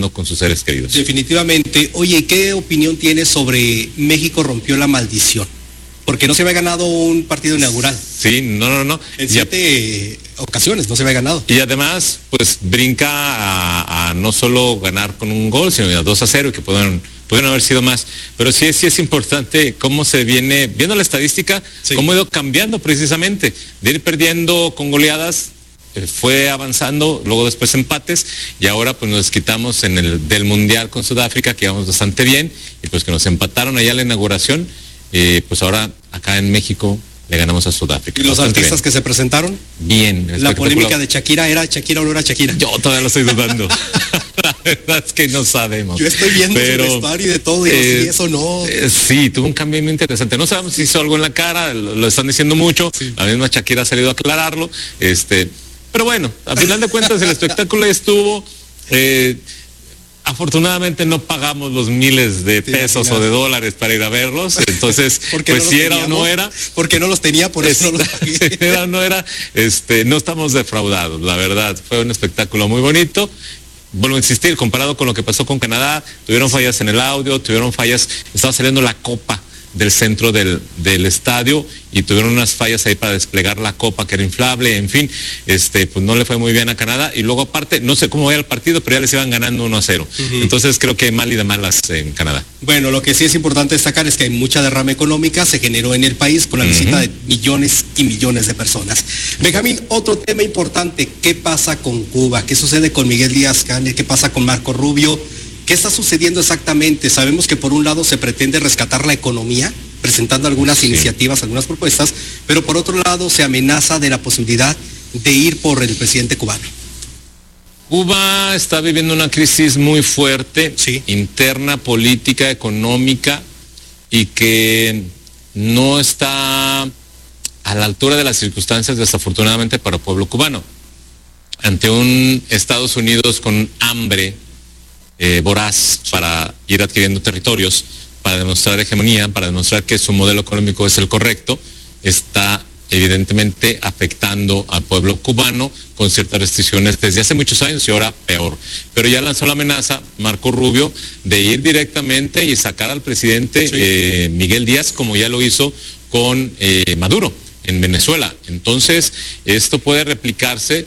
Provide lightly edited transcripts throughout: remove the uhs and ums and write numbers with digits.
con sus seres queridos. Definitivamente. Oye, ¿qué opinión tienes sobre México rompió la maldición? Porque no se había ganado un partido inaugural. Sí, no. En 7 ocasiones no se había ganado. Y además, pues brinca a no solo ganar con un gol, sino a 2-0, y que pueden haber sido más. Pero sí es importante cómo se viene, viendo la estadística, cómo ha ido cambiando precisamente. De ir perdiendo con goleadas, fue avanzando, luego después empates, y ahora pues nos quitamos del Mundial con Sudáfrica, que íbamos bastante bien, y pues que nos empataron allá en la inauguración. Pues ahora acá en México le ganamos a Sudáfrica. ¿Y los artistas que se presentaron? Bien. La polémica de Shakira, ¿era Shakira o no era Shakira? Yo todavía lo estoy dudando. La verdad es que no sabemos. Yo estoy viendo su vestuario y de todo, y si eso no. Sí, tuvo un cambio muy interesante. No sabemos si hizo algo en la cara, lo están diciendo mucho. Sí. La misma Shakira ha salido a aclararlo. Pero bueno, a final de cuentas el espectáculo estuvo. Afortunadamente no pagamos los miles de pesos o de dólares para ir a verlos, entonces pues si era o no era, porque no los tenía, por eso no los pagué. Si era o no era, no estamos defraudados, la verdad, fue un espectáculo muy bonito. Vuelvo a insistir, comparado con lo que pasó con Canadá, tuvieron fallas en el audio, estaba saliendo la copa del centro del estadio y tuvieron unas fallas ahí para desplegar la copa que era inflable, en fin, pues no le fue muy bien a Canadá, y luego aparte, no sé cómo era el partido, pero ya les iban ganando 1-0. Entonces creo que mal y de malas en Canadá. Bueno, lo que sí es importante destacar es que hay mucha derrama económica, se generó en el país con la visita de millones y millones de personas. Benjamín, otro tema importante, ¿qué pasa con Cuba? ¿Qué sucede con Miguel Díaz-Canel? ¿Qué pasa con Marco Rubio? ¿Qué está sucediendo exactamente? Sabemos que por un lado se pretende rescatar la economía, presentando algunas iniciativas, algunas propuestas, pero por otro lado se amenaza de la posibilidad de ir por el presidente cubano. Cuba está viviendo una crisis muy fuerte, interna, política, económica, y que no está a la altura de las circunstancias, desafortunadamente, para el pueblo cubano. Ante un Estados Unidos con hambre voraz para ir adquiriendo territorios, para demostrar hegemonía, para demostrar que su modelo económico es el correcto, está evidentemente afectando al pueblo cubano con ciertas restricciones desde hace muchos años y ahora peor. Pero ya lanzó la amenaza Marco Rubio de ir directamente y sacar al presidente Miguel Díaz, como ya lo hizo con Maduro en Venezuela. Entonces, esto puede replicarse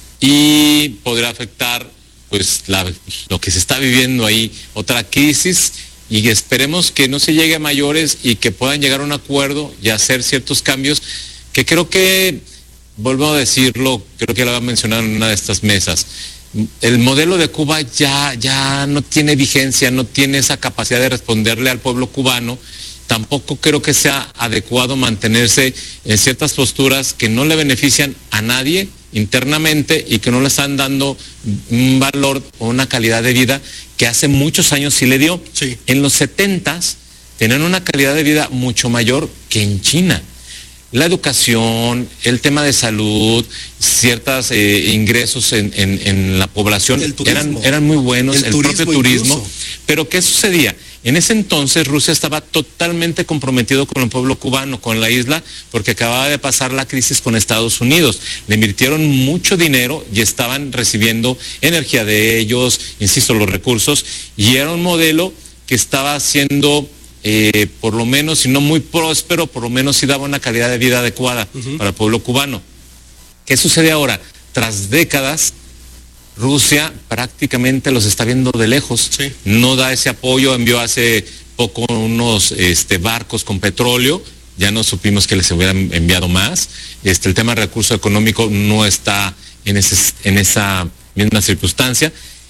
y podrá afectar pues lo que se está viviendo ahí, otra crisis, y esperemos que no se llegue a mayores y que puedan llegar a un acuerdo y hacer ciertos cambios que creo que, vuelvo a decirlo, creo que lo había mencionado en una de estas mesas, el modelo de Cuba ya no tiene vigencia, no tiene esa capacidad de responderle al pueblo cubano. Tampoco creo que sea adecuado mantenerse en ciertas posturas que no le benefician a nadie internamente y que no le están dando un valor o una calidad de vida que hace muchos años sí le dio. En los 70s tenían una calidad de vida mucho mayor que en China. La educación, el tema de salud, ciertos ingresos en la población eran muy buenos, el propio turismo. Incluso. Pero ¿qué sucedía? En ese entonces Rusia estaba totalmente comprometido con el pueblo cubano, con la isla, porque acababa de pasar la crisis con Estados Unidos. Le invirtieron mucho dinero y estaban recibiendo energía de ellos, insisto, los recursos, y era un modelo que estaba siendo, por lo menos, si no muy próspero, por lo menos sí daba una calidad de vida adecuada para el pueblo cubano. ¿Qué sucede ahora? Tras décadas, Rusia prácticamente los está viendo de lejos, no da ese apoyo, envió hace poco unos barcos con petróleo, ya no supimos que les hubieran enviado más, el tema de recurso económico no está en esa misma circunstancia,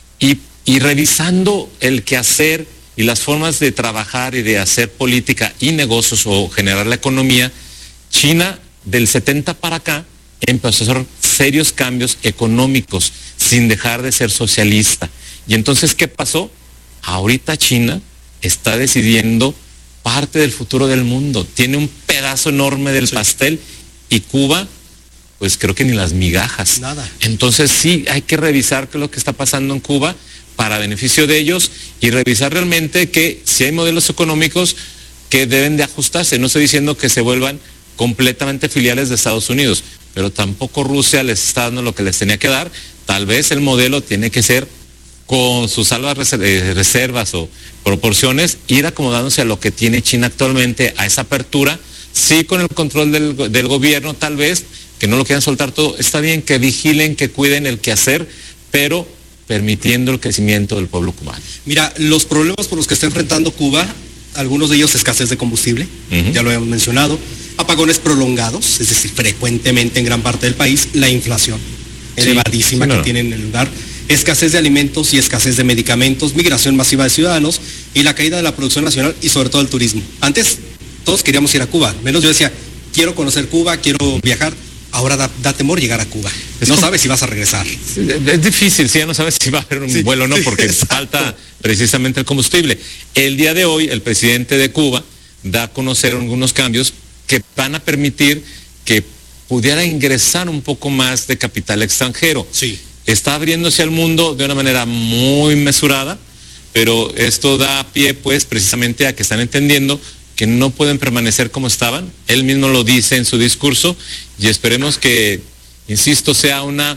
y revisando el quehacer y las formas de trabajar y de hacer política y negocios o generar la economía, China del 70 para acá empezó a hacer serios cambios económicos sin dejar de ser socialista. Y entonces, ¿qué pasó? Ahorita China está decidiendo parte del futuro del mundo. Tiene un pedazo enorme del pastel, y Cuba, pues creo que ni las migajas. Nada. Entonces sí, hay que revisar qué es lo que está pasando en Cuba para beneficio de ellos y revisar realmente que si hay modelos económicos que deben de ajustarse. No estoy diciendo que se vuelvan completamente filiales de Estados Unidos, pero tampoco Rusia les está dando lo que les tenía que dar. Tal vez el modelo tiene que ser con sus salvas reservas o proporciones, ir acomodándose a lo que tiene China actualmente, a esa apertura, sí con el control del gobierno tal vez, que no lo quieran soltar todo, está bien que vigilen, que cuiden el quehacer, pero permitiendo el crecimiento del pueblo cubano. Mira, los problemas por los que está enfrentando Cuba, algunos de ellos escasez de combustible, ya lo hemos mencionado, apagones prolongados, es decir, frecuentemente en gran parte del país, la inflación elevadísima que tienen en el lugar, escasez de alimentos y escasez de medicamentos, migración masiva de ciudadanos y la caída de la producción nacional y sobre todo el turismo. Antes todos queríamos ir a Cuba, menos yo decía, quiero conocer Cuba, quiero viajar. Ahora da temor llegar a Cuba. No sabes si vas a regresar. Es difícil, ya no sabes si va a haber un vuelo o no, porque falta precisamente el combustible. El día de hoy, el presidente de Cuba da a conocer algunos cambios que van a permitir que pudiera ingresar un poco más de capital extranjero. Sí. Está abriéndose al mundo de una manera muy mesurada, pero esto da pie, pues, precisamente a que están entendiendo que no pueden permanecer como estaban. Él mismo lo dice en su discurso y esperemos que, insisto, sea una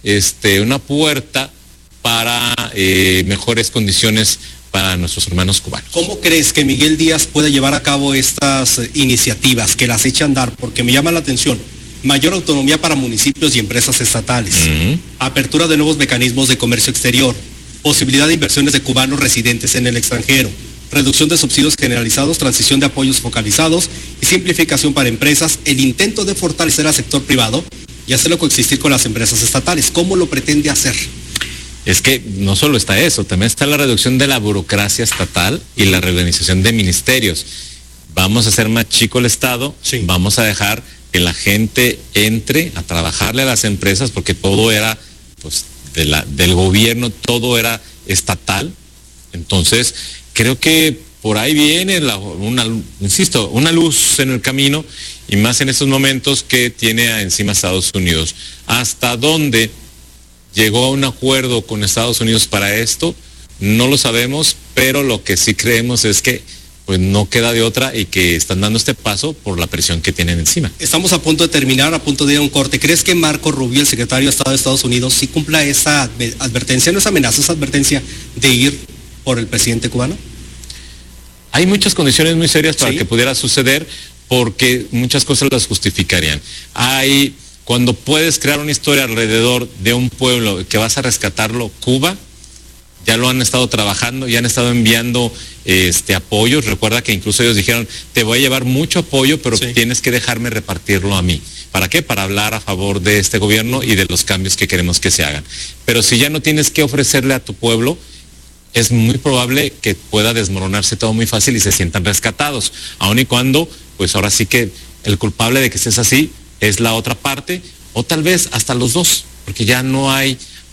puerta para mejores condiciones para nuestros hermanos cubanos. ¿Cómo crees que Miguel Díaz puede llevar a cabo estas iniciativas, que las eche a andar? Porque me llama la atención. Mayor autonomía para municipios y empresas estatales, apertura de nuevos mecanismos de comercio exterior, posibilidad de inversiones de cubanos residentes en el extranjero, reducción de subsidios generalizados, transición de apoyos focalizados y simplificación para empresas, el intento de fortalecer al sector privado y hacerlo coexistir con las empresas estatales. ¿Cómo lo pretende hacer? Es que no solo está eso, también está la reducción de la burocracia estatal y la reorganización de ministerios. Vamos a hacer más chico el Estado, vamos a dejar que la gente entre a trabajarle a las empresas, porque todo era, pues, del gobierno, todo era estatal. Entonces, creo que por ahí viene una luz en el camino, y más en estos momentos que tiene encima Estados Unidos. ¿Hasta dónde llegó a un acuerdo con Estados Unidos para esto? No lo sabemos, pero lo que sí creemos es que pues no queda de otra y que están dando este paso por la presión que tienen encima. Estamos a punto de terminar, a punto de ir a un corte. ¿Crees que Marco Rubio, el secretario de Estado de Estados Unidos, sí cumpla esa advertencia, no esa amenaza, esa advertencia de ir por el presidente cubano? Hay muchas condiciones muy serias para que pudiera suceder, porque muchas cosas las justificarían. Cuando puedes crear una historia alrededor de un pueblo que vas a rescatarlo, Cuba, ya lo han estado trabajando, ya han estado enviando apoyos. Recuerda que incluso ellos dijeron, te voy a llevar mucho apoyo, pero tienes que dejarme repartirlo a mí. ¿Para qué? Para hablar a favor de este gobierno y de los cambios que queremos que se hagan. Pero si ya no tienes que ofrecerle a tu pueblo, es muy probable que pueda desmoronarse todo muy fácil y se sientan rescatados, aun y cuando, pues ahora sí que el culpable de que estés así es la otra parte, o tal vez hasta los dos, porque ya no hay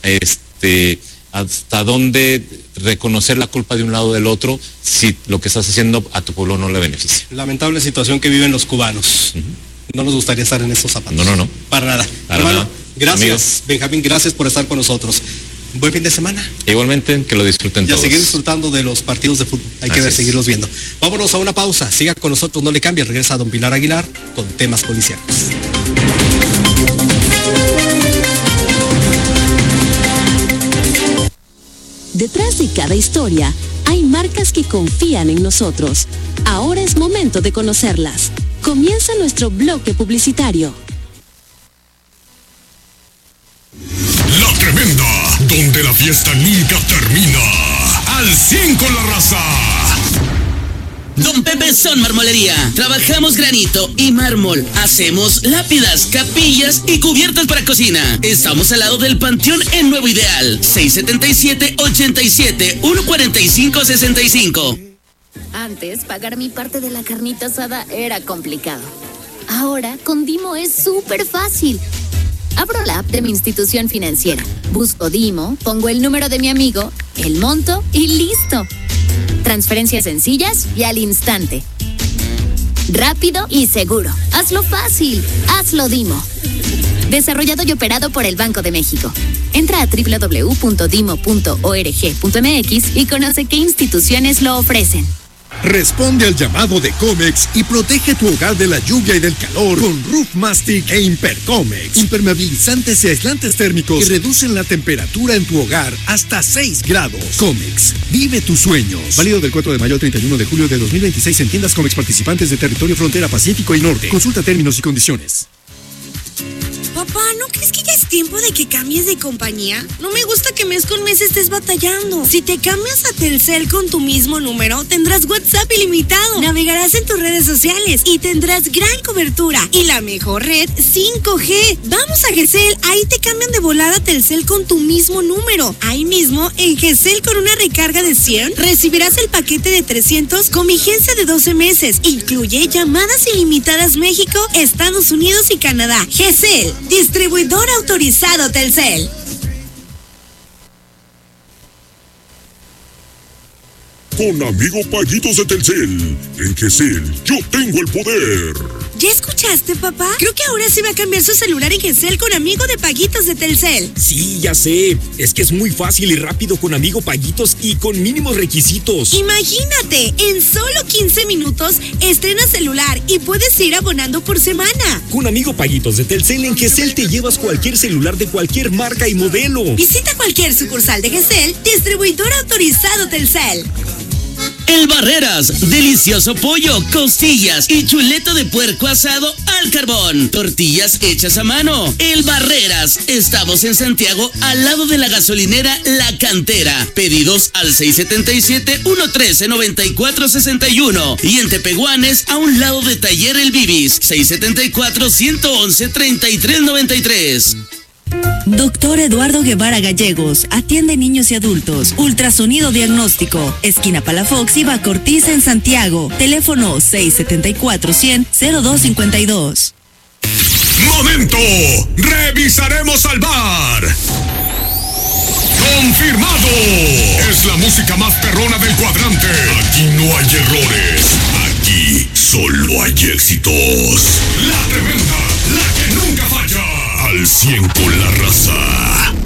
hasta dónde reconocer la culpa de un lado o del otro si lo que estás haciendo a tu pueblo no le beneficia. Lamentable situación que viven los cubanos. No nos gustaría estar en estos zapatos. No. Para nada. Hermano, gracias. Amigos. Benjamín, gracias por estar con nosotros. Buen fin de semana. Igualmente, que lo disfruten todos. Y a seguir disfrutando de los partidos de fútbol. Hay que seguirlos viendo. Vámonos a una pausa. Siga con nosotros, no le cambie. Regresa don Pilar Aguilar con temas policiales. Detrás de cada historia hay marcas que confían en nosotros. Ahora es momento de conocerlas. Comienza nuestro bloque publicitario. La Tremenda, donde la fiesta nunca termina. Al 100 con la raza. Don Pepe Son Marmolería. Trabajamos granito y mármol. Hacemos lápidas, capillas y cubiertas para cocina. Estamos al lado del Panteón en Nuevo Ideal. 677-87-145-65. Antes, pagar mi parte de la carnita asada era complicado. Ahora, con Dimo es súper fácil. Abro la app de mi institución financiera. Busco Dimo, pongo el número de mi amigo, el monto y listo. Transferencias sencillas y al instante. Rápido y seguro. Hazlo fácil. Hazlo Dimo. Desarrollado y operado por el Banco de México. Entra a www.dimo.org.mx y conoce qué instituciones lo ofrecen. Responde al llamado de Comex y protege tu hogar de la lluvia y del calor con Roof Mastic e Impercomex. Impermeabilizantes y aislantes térmicos que reducen la temperatura en tu hogar hasta 6 grados. Comex, vive tus sueños. Válido del 4 de mayo al 31 de julio de 2026 en tiendas Comex participantes de territorio frontera Pacífico y Norte. Consulta términos y condiciones. Papá, ¿no crees que ya es tiempo de que cambies de compañía? No me gusta que mes con mes estés batallando. Si te cambias a Telcel con tu mismo número, tendrás WhatsApp ilimitado, navegarás en tus redes sociales y tendrás gran cobertura y la mejor red 5G. Vamos a GESEL, ahí te cambian de volada a Telcel con tu mismo número. Ahí mismo, en GESEL, con una recarga de 100, recibirás el paquete de 300 con vigencia de 12 meses. Incluye llamadas ilimitadas México, Estados Unidos y Canadá. GESEL, distribuidor autorizado Telcel. Con amigo Paguitos de Telcel. En GESEL, yo tengo el poder. ¿Ya escuchaste, papá? Creo que ahora sí va a cambiar su celular en GESEL con amigo de Paguitos de Telcel. Sí, ya sé. Es que es muy fácil y rápido con amigo Paguitos y con mínimos requisitos. Imagínate, en solo 15 minutos estrenas celular y puedes ir abonando por semana. Con amigo Paguitos de Telcel en GESEL te llevas cualquier celular de cualquier marca y modelo. Visita cualquier sucursal de GESEL, distribuidor autorizado Telcel. El Barreras, delicioso pollo, costillas y chuleta de puerco asado al carbón. Tortillas hechas a mano. El Barreras, estamos en Santiago, al lado de la gasolinera La Cantera. Pedidos al 677-113-9461. Y en Tepehuanes, a un lado de Taller El Bibis, 674-111-3393. Doctor Eduardo Guevara Gallegos, atiende niños y adultos, ultrasonido diagnóstico, esquina Palafox y Bacortiz en Santiago, teléfono 674-100-0252. ¡Momento! ¡Revisaremos al bar! ¡Confirmado! Es la música más perrona del cuadrante. Aquí no hay errores. Aquí solo hay éxitos. La tremenda, la que nunca falla. Al 100 con la raza.